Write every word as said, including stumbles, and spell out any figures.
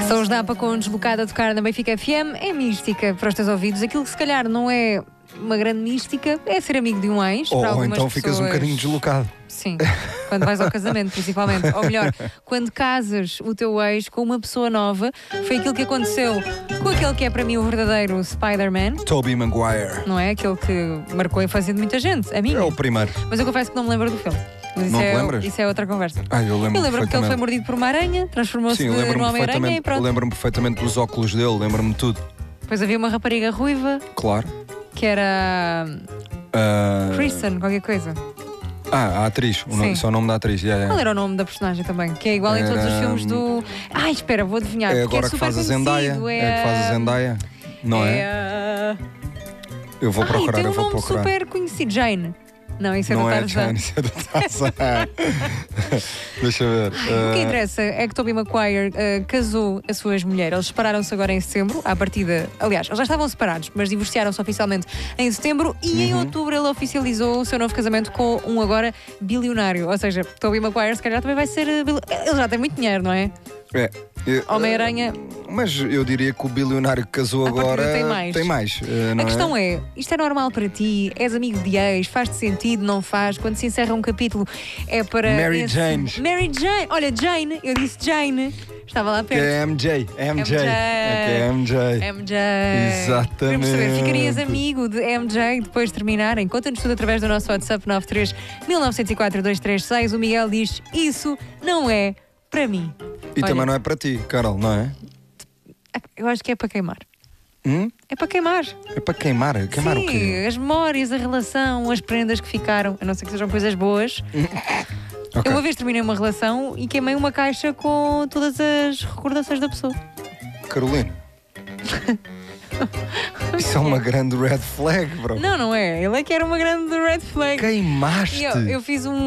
São os Dapa com Deslocada a tocar na Benfica F M. É mística para os teus ouvidos. Aquilo que se calhar não é uma grande mística é ser amigo de um ex. Ou, para ou algumas então ficas pessoas... um bocadinho deslocado. Sim, quando vais ao casamento, principalmente. Ou melhor, quando casas o teu ex com uma pessoa nova. Foi aquilo que aconteceu com aquele que é para mim o verdadeiro Spider-Man. Tobey Maguire. Não é? Aquele que marcou a infância de muita gente. A minha. É o primeiro. Mas eu confesso que não me lembro do filme. Mas Não isso, te é, lembras? isso é outra conversa. Ah, eu lembro Eu lembro que ele foi perfeitamente. mordido por uma aranha, transformou-se Sim, eu de lembro-me um Homem-Aranha e perfeitamente, pronto. lembro-me perfeitamente dos óculos dele, lembro-me de tudo. Depois havia uma rapariga ruiva Claro. que era Ah, Kristen, qualquer coisa. ah, a atriz, o nome, Sim. isso é o nome da atriz. Yeah, yeah. Qual era o nome da personagem também? Que é igual em todos os Era, filmes do. Ai, espera, vou adivinhar. É porque agora é que super faz a Zendaya. conhecido, É que faz a Zendaya. Não é? é? Eu vou procurar, Ai, tem eu um vou nome procurar. super conhecido. Jane. Não, isso é Não do é Tarzan. Jane, isso é do Tarzan. Deixa eu ver. O que Ah, interessa é que Tobey Maguire uh, casou a sua ex-mulher. Eles separaram-se agora em setembro, à partida. Aliás, eles já estavam separados, mas divorciaram-se oficialmente em setembro e em Uhum. outubro ele oficializou o seu novo casamento com um agora bilionário. Ou seja, Tobey Maguire se calhar também vai ser. uh, bil- Ele já tem muito dinheiro, não é? é, eu- Homem-Aranha. Mas eu diria que o bilionário que casou À partida agora tem mais. Tem mais eh, não A questão é? é, isto é normal para ti? És amigo de ex? Faz-te sentido? Não faz? Quando se encerra um capítulo é para... Mary esse- Jane. Mary Jane! Olha, Jane! Eu disse Jane! Estava lá Que é perto. M J. M J. M J. É que é M J. M J. Exatamente. Queremos saber, ficarias amigo de M J depois de terminarem? Conta-nos tudo através do nosso WhatsApp nove três nove nove zero quatro dois três seis. O Miguel diz, isso não é para mim. E Olha, também não é para ti, Carol, não é? eu acho que é para queimar. Hum? É para queimar. É para queimar. Queimar Sim, o quê? as memórias, a relação, as prendas que ficaram, a não ser que sejam coisas boas. Ok. Eu uma vez terminei uma relação e queimei uma caixa com todas as recordações da pessoa. Carolina. Isso é uma grande red flag, bro. Não, não é. Ele é que era uma grande red flag. Queimaste. E eu, eu fiz um